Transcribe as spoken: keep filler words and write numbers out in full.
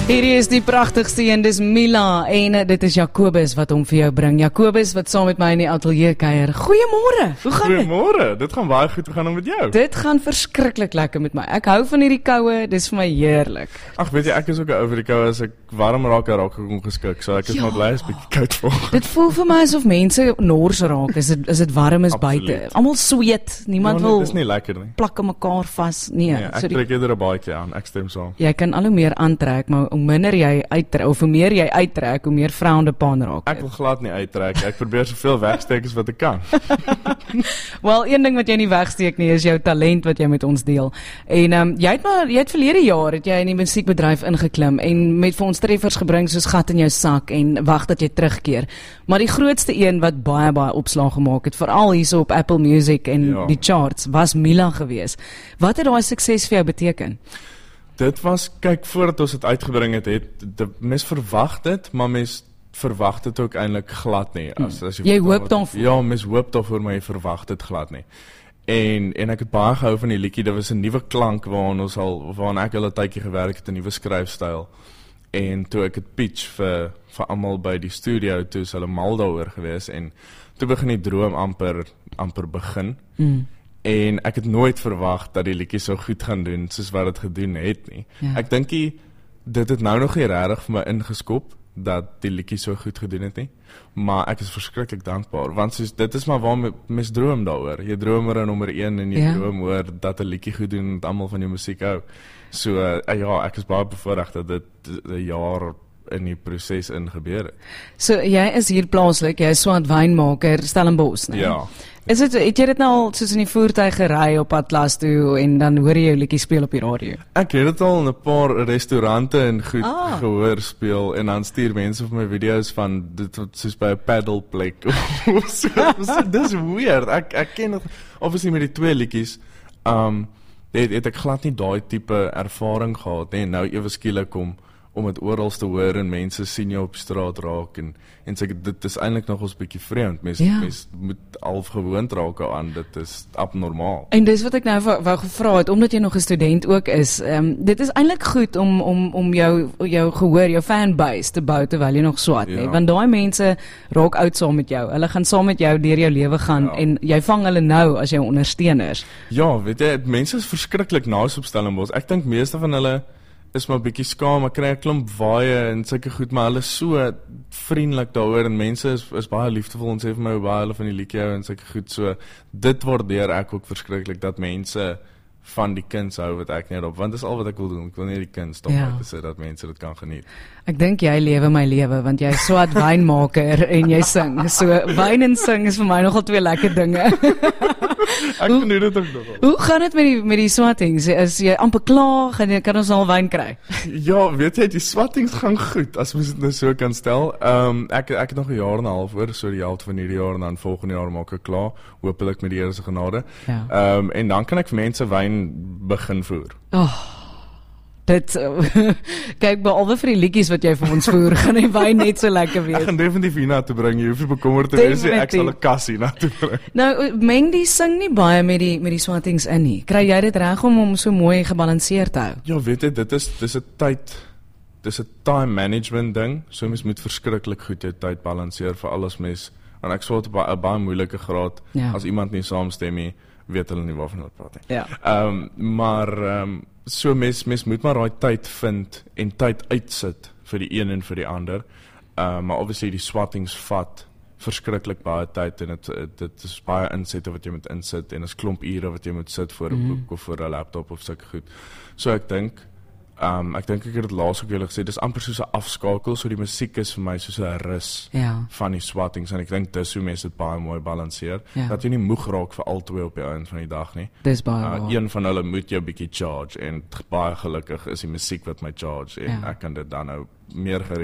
Hierdie is die pragtigste een, dis Mila en dit is Jacobus wat hom vir jou bring. Jacobus wat saam met my in die ateljee kuier. Goeiemôre. Hoe gaan dit? Goeiemôre. Dit gaan baie goed. Hoe gaan dit met jou? Dit gaan verskriklik lekker met my. Ek hou van hierdie koue, dis vir my heerlik. Ag, weet jy, ek is ook ou vir die koue. As ek warm raak, raak ek ongeskik. So ek is Ja. maar bly as bietjie koud voel. Dit voel vir my asof mense nors raak as dit as dit warm is Absoluut. buite. Almal sweet, niemand Ja, nee, wil dis nie lekker nie. plak aan mekaar vas. Nee, Nee, ek so die, trek eerder 'n baadjie aan. Ek stem saam. jy kan al hoe meer aantrek, maar hoe minder jy uittrek of hoe meer jy uittrek, hoe meer frowned upon raak Ek dit. wil glad nie uittrek. Ek probeer soveel wegsteek as wat ek kan. Wel, een ding wat jy nie wegsteek nie is jou talent wat jy met ons deel. En ehm um, jy het maar jy het verlede jaar het jy in die musiekbedryf ingeklim en met vir ons treffers gebring soos gat in jou sak en wag dat jy terugkeer. Maar die grootste een wat baie baie opslag gemaak het, veral hierso op Apple Music en Ja. die charts, was Mila geweest. Wat het daai sukses vir jou beteken? Dit was, kyk, voordat ons dit uitgebring het, het dit mens verwag dit, maar mens verwag dit ook eintlik glad nie. As as Jy hoop wat- daarvoor. Ja, mens hoop daarvoor, maar jy verwag dit glad nie. En en ek het baie gehou van die liedjie. Dit was 'n nuwe klank waaraan ons al waaraan ek al 'n tydjie gewerk het, 'n nuwe skryfstyl. En toe ek het pitch vir vir almal by die studio, toe is hulle mal daaroor gewees en toe begin die droom amper amper begin. Mm. En ek het nooit verwag dat die liedjie so goed gaan doen soos wat dit gedoen het nie. Ja. Ek dink die- dit het nou nog nie regtig vir my ingeskop dat die liedjie so goed gedoen het nie. Maar ek is verskriklik dankbaar want soos, dit is maar waar me- mens droom daaroor. Jy droom oor 'n nommer een en jy Ja. droom oor dat 'n liedjie goed doen en dat almal van jou musiek hou. So uh, ja, ek is baie bevoorreg dat dit 'n jaar in die proses ingebeur het. So jy is hier plaaslik, jy is swart wynmaker Stellenbosch, né? Ja. Is dit het jy dit nou al soos in die voertuig gery op Atlas toe en dan hoor jy jou liedjie speel op die radio? Ek het dit al in 'n paar restaurante en goed Ah. gehoor speel en dan stuur mense vir my video's van dit wat soos by 'n paddelplek of so. so. Dis weird. Ek ek ken nog obviously met die twee liedjies. Um het, het ek glad nie daai tipe ervaring gehad nie. Nou ewe skielik om om dit oral te hoor en mense sien jou op straat raak en en sê dit is eintlik nog ons bietjie vreemd. Mense Ja. mense moet al gewoond raak aan dit is abnormaal. En dis wat ek nou wou, wou gevra het, omdat jy nog 'n student ook is. Ehm um, dit is eintlik goed om om om jou jou gehoor, jou fanbase te bou terwyl jy nog swat, Ja. hè? Want daai mense raak oud saam met jou. Hulle gaan saam met jou deur jou lewe gaan Ja. en jy vang hulle nou as jou ondersteuners. Ja, weet jy, mense is verskriklik nice op Stellenbosch. Ek dink meeste van hulle is maar bietjie skaam, ek kry 'n klomp waaie en sulke goed, maar hulle is so vriendelik daaroor en mense is is baie liefdevol en sê vir my hoe baie hulle van die liedjie hou en sulke goed. So dit waardeer ek ook verskriklik dat mense van die kuns hou wat ek net op, want dis al wat ek wil doen. Ek wil net die kuns stop Ja. uit te sê dat mense dit kan geniet. Ek dink jy lewe my lewe want jy is swart wynmaker en jy sing. So wyn en sing is vir my nogal twee lekker dinge. Ek geniet dit ook nogal. Hoe gaan dit met die met die swattings? Is jy amper klaar? Gaan jy kan ons al wyn kry? Ja, weet jy, die swattings gaan goed, as mens dit nou so kan stel. Ehm um, ek ek het nog 'n jaar en 'n half oor, so die helfte van hierdie jaar en dan volgende jaar maak ek klaar, hopelik met die Here se genade. Ja. Ehm um, en dan kan ek vir mense wyn begin voer. Oh, dit kyk behalwe vir die liedjies wat jy vir ons voer, gaan die wyn net so lekker Ek wees. gaan definitief hiernatoe bring, jy hoef nie bekommerd te wees nie, ek sal 'n Definitief. kas hiernatoe bring. Nou, Mendy sing nie baie met die met die swattings in nie. Kry jy dit reg om hom so mooi gebalanseerd te hou? Ja, weet jy, dit is dis 'n tyd dis 'n time management ding. So mens moet verskriklik goed jou tyd balanseer vir alles mens. En ek sou dit op 'n baie moeilike graad Ja. as iemand nie saamstem nie, weet hulle nie waarvan hulle praat nie. Ja. Ehm um, maar ehm um, so mens mens moet maar daai tyd vind en tyd uitsit vir die een en vir die ander. Ehm uh, maar obviously die swattings vat verskriklik baie tyd en dit dit is baie insette wat jy moet insit en is klomp ure wat jy moet sit voor 'n Mhm. boek of voor 'n laptop of sulke goed. So ek dink ehm um, ek dink ek het dit laas ook julle gesê, dis amper soos 'n afskakel, so die musiek is vir my soos 'n rus Ja. van die swattings en ek dink dis hoe mense dit baie mooi balanseer. Ja. Dat jy nie moeg raak vir al twee op die einde van die dag nie. Dis baie Uh, waar. een van hulle moet jou bietjie charge en baie gelukkig is die musiek wat my charge en Ja. ek kan dit dan nou meer gereed